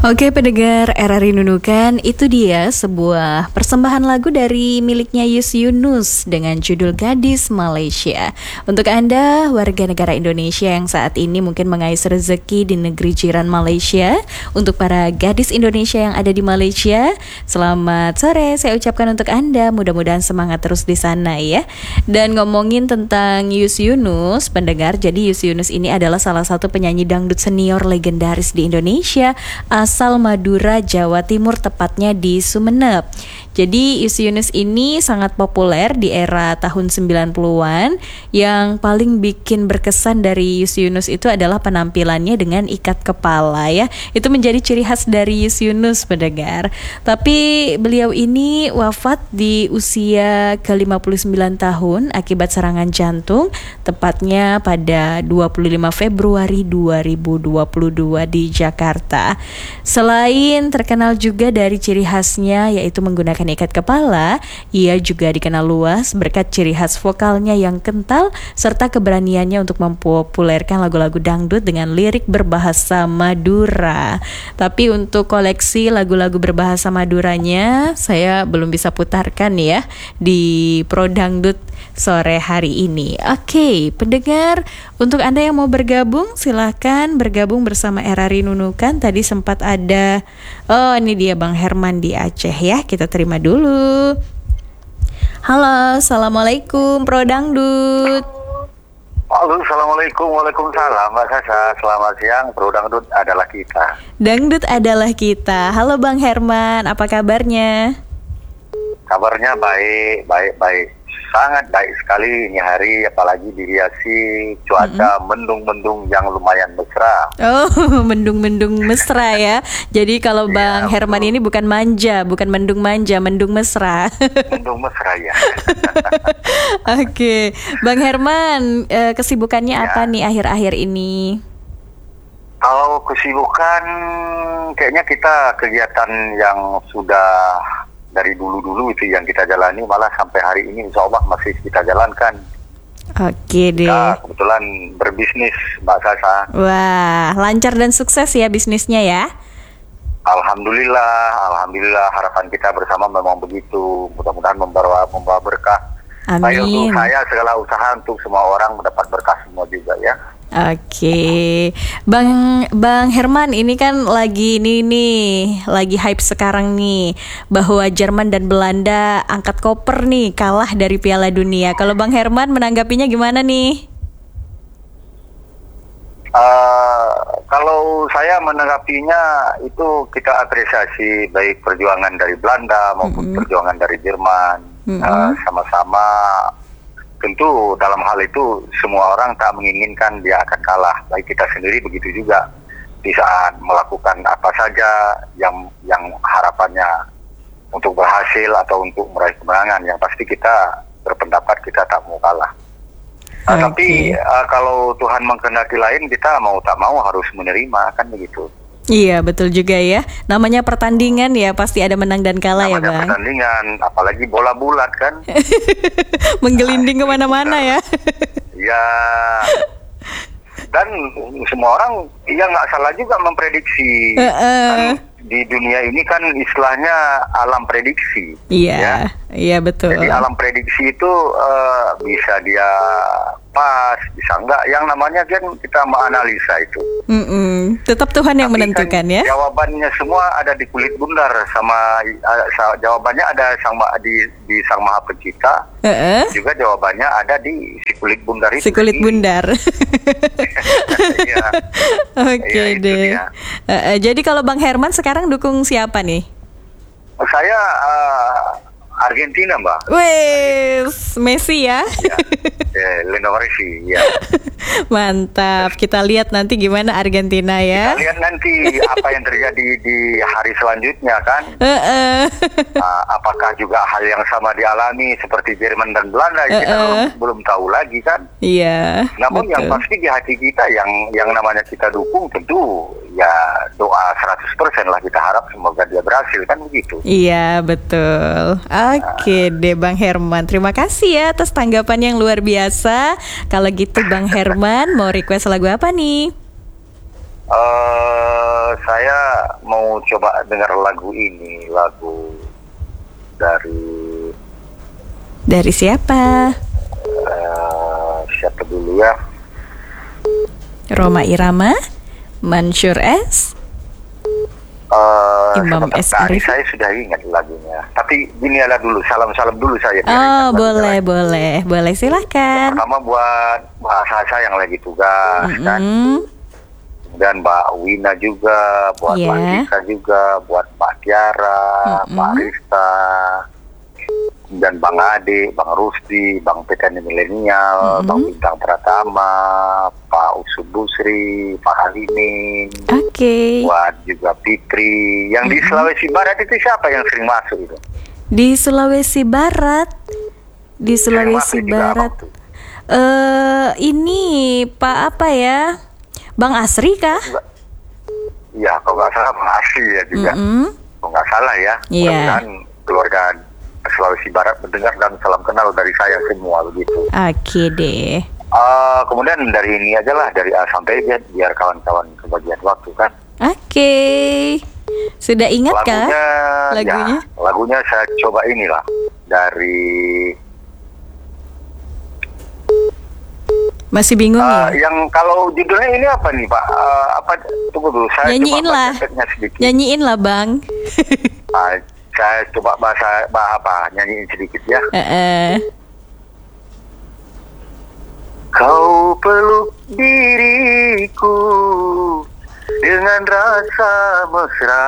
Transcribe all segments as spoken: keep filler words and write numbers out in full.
Oke pendengar R R I Nunukan, itu dia sebuah persembahan lagu dari miliknya Yus Yunus dengan judul Gadis Malaysia. Untuk Anda warga negara Indonesia yang saat ini mungkin mengais rezeki di negeri jiran Malaysia, untuk para gadis Indonesia yang ada di Malaysia, selamat sore saya ucapkan untuk Anda, mudah-mudahan semangat terus di sana ya. Dan ngomongin tentang Yus Yunus, pendengar, jadi Yus Yunus ini adalah salah satu penyanyi dangdut senior legendaris di Indonesia, asal Madura, Jawa Timur, tepatnya di Sumeneb. Jadi Yus Yunus ini sangat populer di era tahun sembilan puluhan. Yang paling bikin berkesan dari Yus Yunus itu adalah penampilannya dengan ikat kepala ya. Itu menjadi ciri khas dari Yus Yunus, pendengar. Tapi beliau ini wafat di usia ke lima puluh sembilan tahun akibat serangan jantung, tepatnya pada dua puluh lima Februari dua ribu dua puluh dua di Jakarta. Selain terkenal juga dari ciri khasnya yaitu menggunakan ikat kepala, ia juga dikenal luas berkat ciri khas vokalnya yang kental serta keberaniannya untuk mempopulerkan lagu-lagu dangdut dengan lirik berbahasa Madura. Tapi untuk koleksi lagu-lagu berbahasa Maduranya saya belum bisa putarkan ya di Pro Dangdut sore hari ini. Oke, pendengar, untuk Anda yang mau bergabung silahkan bergabung bersama R R I Nunukan. Tadi sempat ada, oh ini dia Bang Herman di Aceh ya, kita terima dulu. Halo, assalamualaikum Pro Dangdut. Halo, assalamualaikum, waalaikumsalam Mbak Sasa. Selamat siang, Pro Dangdut adalah kita. Dangdut adalah kita. Halo Bang Herman, apa kabarnya? Kabarnya baik, baik, baik. Sangat baik sekali ini hari, apalagi dihiasi cuaca mm-hmm. mendung-mendung yang lumayan mesra. Oh, mendung-mendung mesra ya. Jadi kalau Bang ya, Herman betul. Ini bukan manja, bukan mendung manja, mendung mesra. Mendung mesra ya. Oke, Bang Herman, eh, kesibukannya ya. Apa nih akhir-akhir ini? Kalau kesibukan, kayaknya kita kegiatan yang sudah dari dulu-dulu itu yang kita jalani, malah sampai hari ini insya Allah masih kita jalankan. Oke deh. Kita kebetulan berbisnis, Mbak Sasa. Wah, lancar dan sukses ya bisnisnya ya? Alhamdulillah, Alhamdulillah, harapan kita bersama memang begitu. Mudah-mudahan membawa, membawa berkah. Amin. Baik untuk saya, segala usaha untuk semua orang mendapat berkah semua juga ya. Oke, Bang Bang Herman, ini kan lagi ini nih, lagi hype sekarang nih bahwa Jerman dan Belanda angkat koper nih, kalah dari Piala Dunia. Kalau Bang Herman menanggapinya gimana nih? Uh, kalau saya menanggapinya itu kita apresiasi baik perjuangan dari Belanda maupun mm-hmm. perjuangan dari Jerman. Mm-hmm. uh, sama-sama. Tentu dalam hal itu semua orang tak menginginkan dia akan kalah. Baik kita sendiri begitu juga. Di saat melakukan apa saja yang yang harapannya untuk berhasil atau untuk meraih kemenangan, yang pasti kita berpendapat kita tak mau kalah. Nah, okay. Tapi uh, kalau Tuhan mengkehendaki lain, kita mau tak mau harus menerima, kan begitu. Iya, betul juga ya. Namanya pertandingan ya, pasti ada menang dan kalah. Namanya ya Bang. Pertandingan, apalagi bola bulat kan. Menggelinding nah, kemana-mana ya. Ya. Dan semua orang, ya nggak salah juga memprediksi. Uh, uh. Kan, di dunia ini kan istilahnya alam prediksi. Iya, ya? Iya betul. Jadi alam prediksi itu uh, bisa dia pas, bisa enggak. Yang namanya kan kita menganalisa itu. Mm-mm. Tetap Tuhan yang Tapi menentukan kan ya. Jawabannya semua ada di kulit bundar, sama uh, jawabannya ada sang di di Sang Maha Pencipta. Uh-uh. Juga jawabannya ada di si kulit bundar itu. Si kulit bundar. Ya. Oke okay, ya, deh. Uh, uh, jadi kalau Bang Herman sekarang dukung siapa nih? Saya uh, Argentina, Mbak. Wes, Messi ya? Ya, ya Lionel Messi, ya. Mantap, kita lihat nanti gimana Argentina ya. Kita lihat nanti apa yang terjadi di hari selanjutnya kan. Uh-uh. Uh, apakah juga hal yang sama dialami seperti Jerman dan Belanda? Uh-uh. Kita belum, belum tahu lagi kan. Iya. Namun betul. Yang pasti di hati kita yang yang namanya kita dukung tentu ya doa seratus persen lah, kita harap semoga dia berhasil kan begitu. Iya betul. Oke uh. deh Bang Herman, terima kasih ya atas tanggapan yang luar biasa. Kalau gitu Bang Herman mau request lagu apa nih? Uh, saya mau coba dengar lagu ini, lagu dari Dari siapa? uh, siapa dulu ya? Rhoma Irama, Mansur S, Uh, Imam S. tadi Arif. saya sudah ingat lagunya. Tapi gini adalah dulu, salam-salam dulu saya. Oh, boleh, boleh, boleh, silahkan. Pertama buat Mbak Sasa yang lagi tugas, Mm-mm. kan? Dan Mbak Wina juga, buat Yeah. Mbak Lisa juga, buat Mbak Tiara, Mm-mm. Mbak Rista, dan Bang Ade, Bang Rusdi, Bang Petani Milenial, Mm-mm. Bang Bintang Pratama, Pak Usub Busri, Pak Halimin, Oke. buat juga Fitri. Yang di Sulawesi Barat itu siapa yang sering masuk itu? Di Sulawesi Barat, di Sering Sulawesi masuk juga Barat. abang tuh. Eh, ini Pak apa ya? Bang Asri kah? Iya, kalau nggak salah Bang Asri ya juga. Mm-mm. Kalau nggak salah ya. Iya. Mudah-mudahan keluarga Sulawesi Barat mendengar dan salam kenal dari saya semua begitu. Oke deh. Eh, kemudian dari ini aja lah, dari A sampai Z, biar kawan-kawan kebagian waktu kan. Oke. Sudah ingat kah? Lagunya, Lagunya? ya, lagunya saya coba inilah dari Masih bingung eh, ya? yang kalau judulnya ini apa nih Pak? Eh, apa? Tunggu dulu, saya Nyanyiin coba lah. baca teknya sedikit. Nyanyiin lah, Bang. Ah, saya coba bahasa bah apa nyanyiin sedikit ya. Heeh. Kau peluk diriku dengan rasa mesra,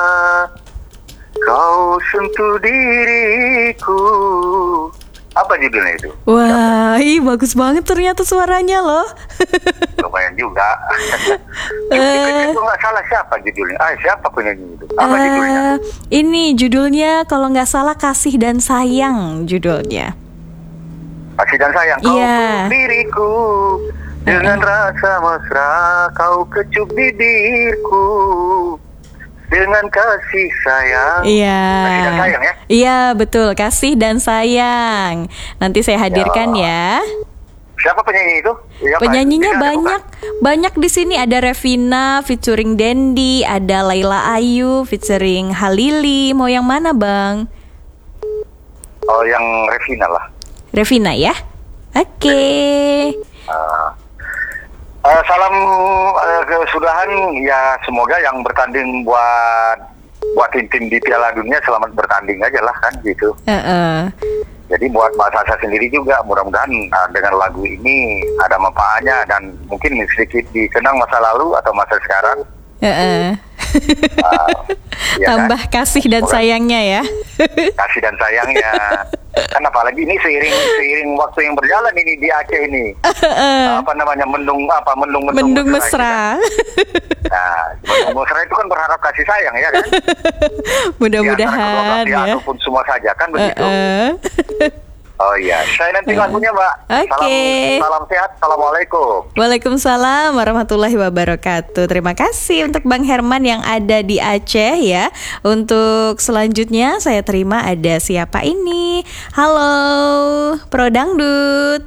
kau sentuh diriku. Apa judulnya itu? Wah, ih, bagus banget ternyata suaranya loh. Lumayan juga. Eh. Itu nggak salah siapa judulnya? Ah, siapa penyanyi itu? Apa Eh, judulnya? ini judulnya kalau nggak salah Kasih dan Sayang judulnya. Kasih dan sayang. Kau Iya. peluk diriku dengan rasa mesra, kau kecup bibirku dengan kasih sayang. Iya. Kasih dan sayang ya? Iya, betul. Kasih dan Sayang. Nanti saya hadirkan ya. Siapa penyanyi itu? Siapa? Penyanyinya Ini ada banyak. Banyak di sini ada Revina featuring Dendi, ada Laila Ayu featuring Halili. Mau yang mana, Bang? bukan? Oh, yang Revina lah. Revina ya? Oke. Uh, uh, salam uh, kesudahan ya, semoga yang bertanding buat buat tim-tim di Piala Dunia selamat bertanding aja lah kan gitu. Heeh. Jadi buat Mbak Sasa sendiri juga mudah-mudahan uh, dengan lagu ini ada manfaatnya dan mungkin sedikit dikenang masa lalu atau masa sekarang. Heeh. Uh, ya Tambah kan? kasih dan Orang- sayangnya ya. Kasih dan sayangnya. Kan apalagi ini seiring seiring waktu yang berjalan ini di Aceh ini. Apa namanya mendung apa mendung mendung, Mendung mesra. mesra. Gitu kan. Nah, mendung mesra itu kan berharap kasih sayang ya kan. Mudah-mudahan Di antara kedua belah pihak ya. ataupun semua saja kan begitu. Heeh. Oh iya, saya nanti lagunya Mbak. Oke. Salam, salam sehat. Assalamualaikum. Waalaikumsalam warahmatullahi wabarakatuh. Terima kasih untuk Bang Herman yang ada di Aceh ya. Untuk selanjutnya saya terima ada siapa ini? Halo, Pro Dangdut.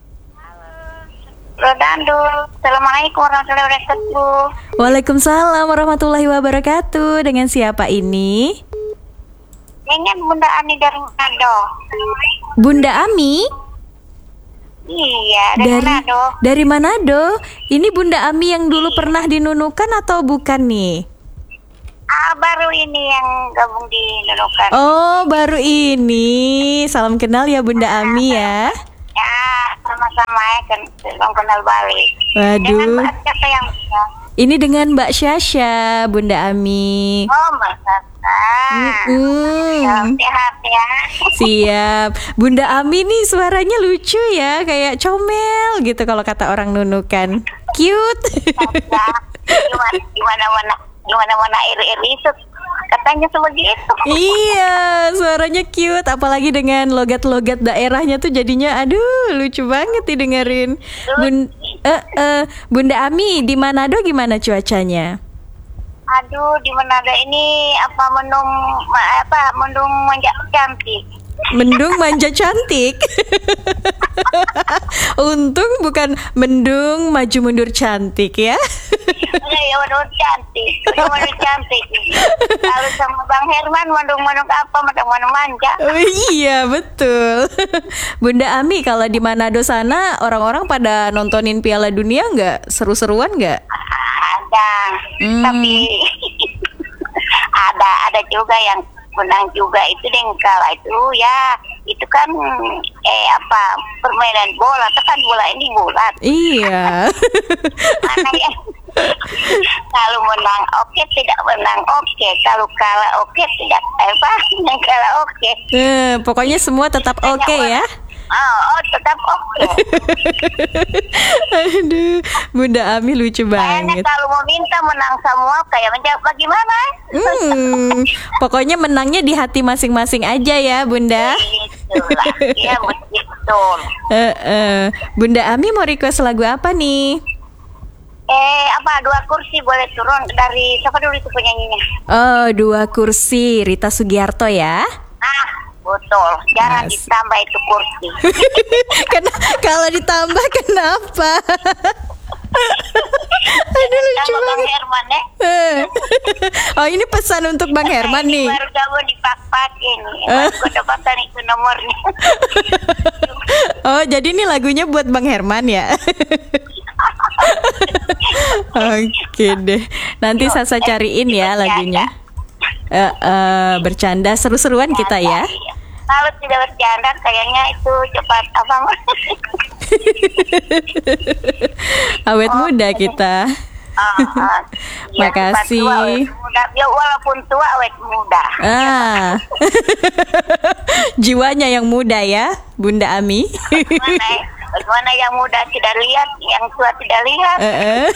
Rodando, Assalamualaikum warahmatullahi wabarakatuh. Waalaikumsalam warahmatullahi wabarakatuh. Dengan siapa ini? Ini Bunda Ani dari Manado. Bunda Ami Iya, dari, dari Manado. dari Manado. Ini Bunda Ami yang dulu pernah dinunukan atau bukan nih? Ah, baru ini yang gabung di Nunukan. Oh, baru ini. Salam kenal ya Bunda Ami ya. Ya, sama-sama ya, kan belum kenal balik. Dengan Waduh. Mbak siapa yang bisa? Ini dengan Mbak Syasha, Bunda Ami. Oh, Mbak Sasa. Mm-mm. Sehat ya. Siap. Bunda Ami nih suaranya lucu ya, kayak comel gitu kalau kata orang Nunukan. Cute. Sasa. Gimana, gimana mana, gimana mana iri-iri itu katanya sebegitu. Iya, suaranya cute, apalagi dengan logat-logat daerahnya tuh jadinya aduh lucu banget didengerin. Bun eh, eh, Bunda Ami di Manado gimana cuacanya? Aduh, di Manado ini apa mendung ma- apa mendung menjak cantik. Mendung manja cantik. Untung bukan mendung maju mundur cantik ya. Ya mendung cantik, mendung mendung cantik. Kalau sama Bang Herman mendung-mendung apa, mendung-mendung manja. Oh, iya betul. Bunda Ami, kalau di Manado sana orang-orang pada nontonin Piala Dunia nggak? Seru-seruan nggak? Ada, Hmm. tapi ada ada juga yang menang juga itu deh. Kalau itu ya itu kan eh apa permainan bola, tekan bola ini bulat. Iya. Mana yang kalau menang oke, tidak menang oke, kalau kalah oke, tidak apa yang kalah oke. Eh, pokoknya semua tetap oke ya. Oh, oh tetap oke. Aduh, Bunda Ami lucu Kayaknya banget. kalau mau minta menang semua kayak menjawab bagaimana? Hmm, pokoknya menangnya di hati masing-masing aja ya, Bunda. Itulah, ya betul. Eh, eh. Bunda Ami mau request lagu apa nih? Eh apa dua kursi boleh turun dari siapa dulu itu penyanyinya? Oh, dua kursi Rita Sugiarto ya. Ah betul, jangan Asik. ditambah itu kursi. Karena kalau ditambah kenapa? Aduh lucu Sama Bang banget. Herman ya. Eh. Oh, ini pesan untuk Bang Herman nih. Ini baru gabung di pak-pak ini. Aku dapatkan itu nomornya. Oh, jadi ini lagunya buat Bang Herman ya. Oke deh. Nanti Sasa cariin ya lagunya. Eh, eh, bercanda seru-seruan kita ya. Kalau tidak bercanda kayaknya itu cepat apa? Awet muda kita. Ah, ah. Ya, Makasih. cepat tua, awet muda. Ya walaupun tua awet muda. Ah. Jiwanya yang muda ya, Bunda Ami. Bagaimana, bagaimana yang muda tidak lihat, yang tua tidak lihat. Eh, eh.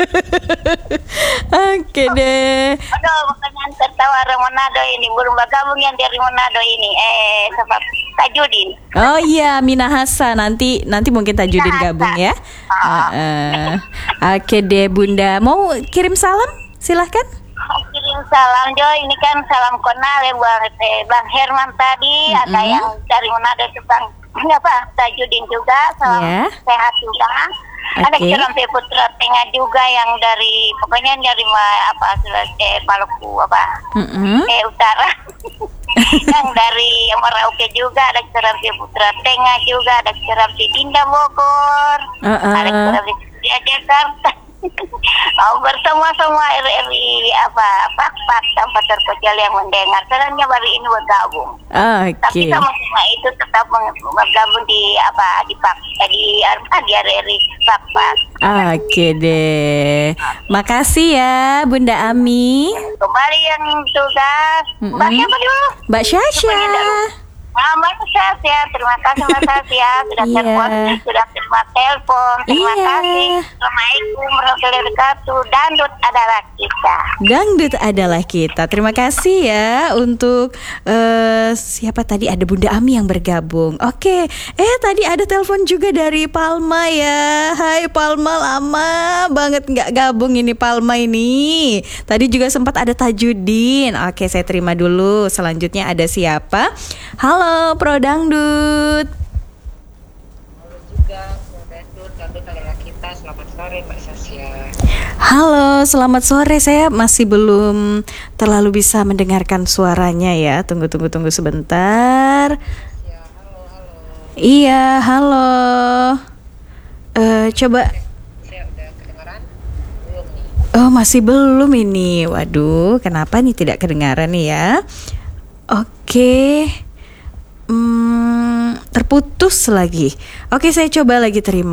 Oke deh. Aduh, makanya tertawa orang Manado ini belum bergabung yang dari Manado ini. Eh, sebab Tajudin. Oh iya, Minahasa nanti nanti mungkin Tajudin Minahasa. gabung ya. Ah. Eh, eh. Oke deh Bunda, mau kirim salam? Silahkan. Kirim salam Jo, ini kan salam kenal ya buat eh, Bang Herman tadi, ada Mm-mm. yang dari Manado itu Bang apa Tajudin juga, salam Ya. sehat juga. Ada Oke. Kiram Putra Tengah juga yang dari pokoknya dari ma- apa eh, Maluku apa Mm-mm. eh utara. Yang dari Merauke juga ada Kiram Putra Tengah juga, ada Kiram Dinda Bogor, Uh-uh. ada Kiram di Jakarta. Oh, bersama semua R R I apa pak-pak tanpa terkecuali yang mendengar. Sebenarnya baru ini bergabung. Tapi Oke. sama-sama itu tetap meng- bergabung di apa di pak eh, di apa di R R I pak-pak. Oke deh. Makasih ya Bunda Ami. Kembali yang tugas. Mm-mm. Mbak siapa dulu? Mbak Syasha. Ah, Mbak Sasya, terima kasih Mbak Sasya sudah Iya. telepon, sudah terima telepon. Terima Iya. kasih. Assalamualaikum warahmatullahi wabarakatuh. Dangdut adalah kita. Dangdut adalah kita. Terima kasih ya untuk eh, siapa tadi ada Bunda Ami yang bergabung. Oke, eh tadi ada telepon juga dari Palma ya. Hai Palma, lama banget nggak gabung ini Palma ini. Tadi juga sempat ada Tajudin. Oke, saya terima dulu. Selanjutnya ada siapa? Halo Pro Dangdut. Halo juga, Pro Dangdut, Dangdut adalah kita. Selamat sore Mbak Sasya. Halo, selamat sore. Saya masih belum terlalu bisa mendengarkan suaranya ya. Tunggu, tunggu, tunggu sebentar. Ya, halo, halo. Iya, halo. Eh, coba. Saya udah kedengaran? Belum nih. Oh, masih belum ini. Waduh, kenapa nih tidak kedengaran nih ya? Oke. Hmm, terputus lagi. Oke, saya coba lagi terima.